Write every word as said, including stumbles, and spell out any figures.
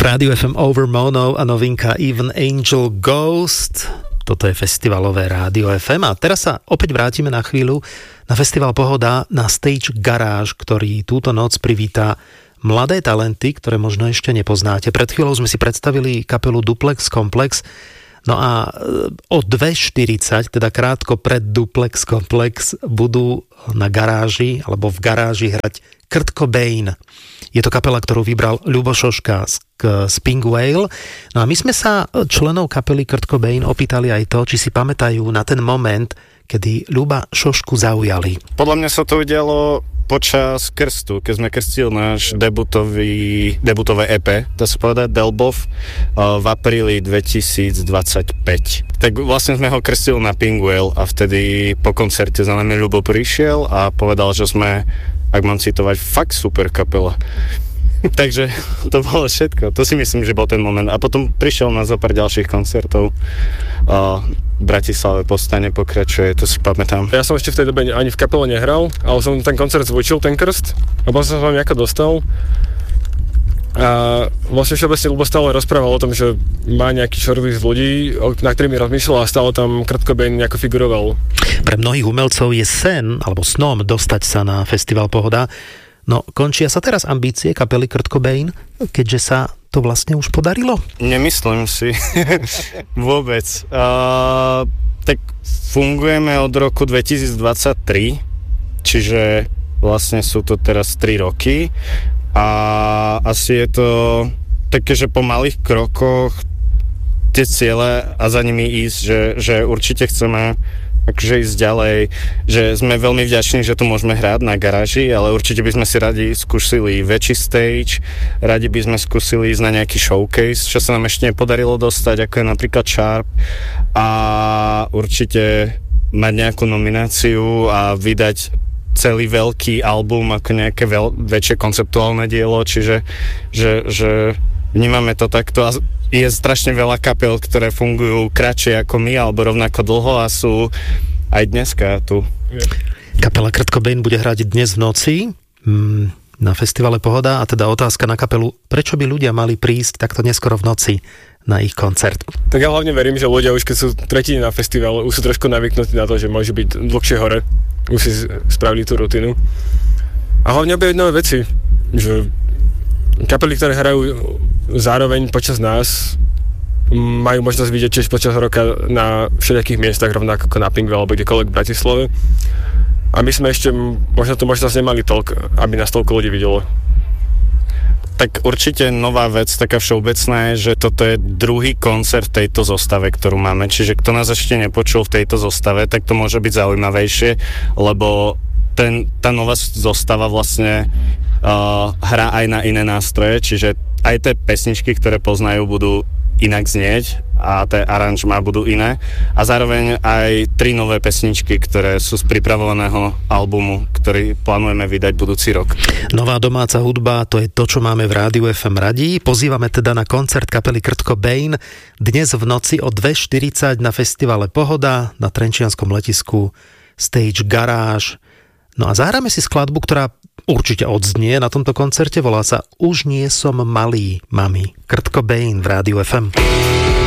Rádiu ef em Over Mono a novinka Even Angel Ghost. Toto je festivalové Rádio ef em a teraz sa opäť vrátime na chvíľu na festival Pohoda na Stage Garage, ktorý túto noc privítá mladé talenty, ktoré možno ešte nepoznáte. Pred chvíľou sme si predstavili kapelu Duplex Complex. No a o dve štyridsať, teda krátko pred Duplex Complex, budú na garáži, alebo v garáži hrať Kurt Cobain. Je to kapela, ktorú vybral Ľubo Šoška z, z Pink Whale. No a my sme sa členov kapely Kurt Cobain opýtali aj to, či si pamätajú na ten moment, kedy Ľuba Šošku zaujali. Podľa mňa sa to udialo počas krstu, keď sme krstil náš debutový, debutové é pé, dá sa povedať, Delbov, v apríli dvetisícdvadsaťpäť. Tak vlastne sme ho krstili na Pink Whale a vtedy po koncerte za nami Ľubo prišiel a povedal, že sme, ak mám citovať, fakt super kapela. Takže to bolo všetko. To si myslím, že bol ten moment. A potom prišiel na zo pár ďalších koncertov. V Bratislave Povstane pokračuje, to si pamätám. Ja som ešte v tej dobe ani v kapele nehral, ale som ten koncert zvučil, ten krst. A potom som sa tam nejako dostal. A vlastne všeobecne Ľubo stále rozprával o tom, že má nejaký shortlist ľudí, na ktorými rozmýšľal a stále tam Kurt Cobain nejako figuroval. Pre mnohých umelcov je sen, alebo snom dostať sa na festival Pohoda. No, končia sa teraz ambície kapely Kurt Cobain, keďže sa to vlastne už podarilo? Nemyslím si. Vôbec. Uh, tak fungujeme od roku dvetisícdvadsaťtri, čiže vlastne sú to teraz tri roky a asi je to také, že po malých krokoch tie ciele a za nimi ísť, že, že určite chceme akože ísť ďalej, že sme veľmi vďační, že tu môžeme hrať na garáži, ale určite by sme si radi skúsili väčší stage, radi by sme skúsili ísť na nejaký showcase, čo sa nám ešte nepodarilo dostať, ako je napríklad Sharp, a určite mať nejakú nomináciu a vydať celý veľký album ako nejaké veľ, väčšie konceptuálne dielo, čiže že, že vnímame to takto a je strašne veľa kapel, ktoré fungujú kratšie ako my, alebo rovnako dlho a sú aj dneska tu. Kapela Kurt Cobain bude hrať dnes v noci na festivale Pohoda a teda otázka na kapelu, prečo by ľudia mali prísť takto neskoro v noci na ich koncert? Tak ja hlavne verím, že ľudia už keď sú tretí na festivale, už sú trošku navyknutí na to, že môžu byť dlhšie hore, už si spravili tú rutinu. A hlavne objaviť nové veci, že kapely, ktoré hrajú zároveň počas nás, majú možnosť vidieť tiež počas roka na všetkých miestach, rovnako ako na Pink Whale alebo kdekoľvek v Bratislave. A my sme ešte možno tú možnosť nemali toľko, aby nás toľko ľudí videlo. Tak určite nová vec, taká všeobecná je, že toto je druhý koncert v tejto zostave, ktorú máme. Čiže kto nás ešte nepočul v tejto zostave, tak to môže byť zaujímavejšie, lebo ten, tá nová zostava vlastne Uh, hrá aj na iné nástroje, čiže aj tie pesničky, ktoré poznajú, budú inak znieť a tie aranžmá budú iné a zároveň aj tri nové pesničky, ktoré sú z pripravovaného albumu, ktorý plánujeme vydať budúci rok. Nová domáca hudba, to je to, čo máme v Rádiu ef em radi. Pozývame teda na koncert kapely Kurt Cobain dnes v noci o dve štyridsať na festivale Pohoda na Trenčianskom letisku Stage Garage. No a zahráme si skladbu, ktorá určite odznie na tomto koncerte, volá sa Už nie som malý, mami. Kurt Cobain v Rádiu ef em.